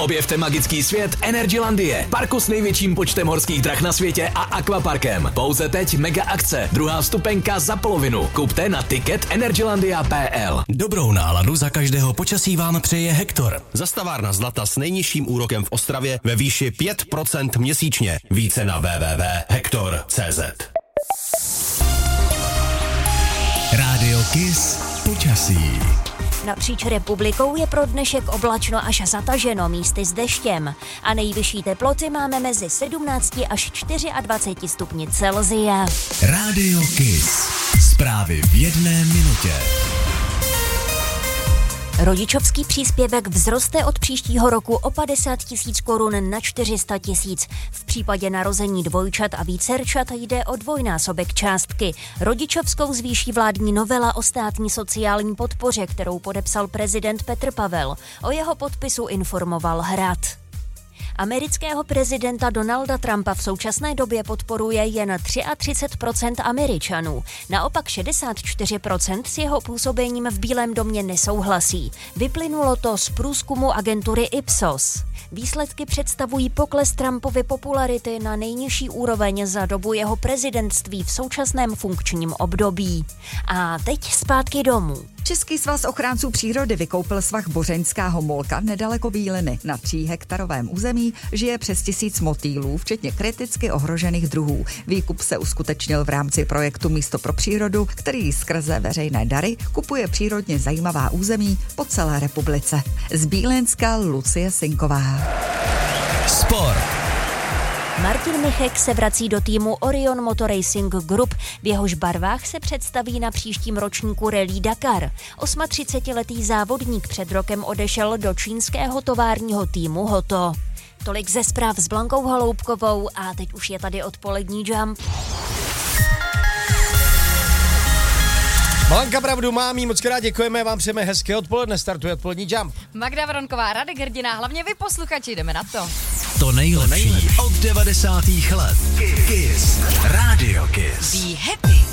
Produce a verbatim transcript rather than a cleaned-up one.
Objevte magický svět Energylandie, parku s největším počtem horských drah na světě a akvaparkem. Pouze teď mega akce, druhá vstupenka za polovinu. Kupte na ticket energylandia tečka p l. Dobrou náladu za každého počasí vám přeje Hektor. Zastavárna zlata s nejnižším úrokem v Ostravě ve výši pět procent měsíčně. Více na w w w tečka hektor tečka c z. Rádio Kiss počasí. Napříč republikou je pro dnešek oblačno až zataženo, místy s deštěm. A nejvyšší teploty máme mezi sedmnácti až dvaceti čtyřmi stupni Celsia. Rádio Kiss. Zprávy v jedné minutě. Rodičovský příspěvek vzroste od příštího roku o padesát tisíc korun na čtyři sta tisíc. V případě narození dvojčat a vícerčat jde o dvojnásobek částky. Rodičovskou zvýší vládní novela o státní sociální podpoře, kterou podepsal prezident Petr Pavel. O jeho podpisu informoval Hrad. Amerického prezidenta Donalda Trumpa v současné době podporuje jen třicet tři procent Američanů. Naopak šedesát čtyři procent s jeho působením v Bílém domě nesouhlasí. Vyplynulo to z průzkumu agentury Ipsos. Výsledky představují pokles Trumpovy popularity na nejnižší úroveň za dobu jeho prezidentství v současném funkčním období. A teď zpátky domů. Český svaz ochránců přírody vykoupil svah Bořeňská homolka nedaleko Bíliny. Na tříhektarovém území žije přes tisíc motýlů, včetně kriticky ohrožených druhů. Výkup se uskutečnil v rámci projektu Místo pro přírodu, který skrze veřejné dary kupuje přírodně zajímavá území po celé republice. Z Bílinska Lucie Sinková. Sport. Martin Michek se vrací do týmu Orion Motor Racing Group, v jehož barvách se představí na příštím ročníku Rallye Dakar. třicetiosmiletý závodník před rokem odešel do čínského továrního týmu Hoto. Tolik ze zpráv s Blankou Holoubkovou a teď už je tady odpolední Jump. Blanka pravdu má, mý moc krát děkujeme, vám přejeme hezké odpoledne, startuje odpolední Jump. Magda Vronková, Radek Hrdina, hlavně vy posluchači, jdeme na to. To nejlepší od devadesátých let. Kiss. Radio Kiss. Be happy.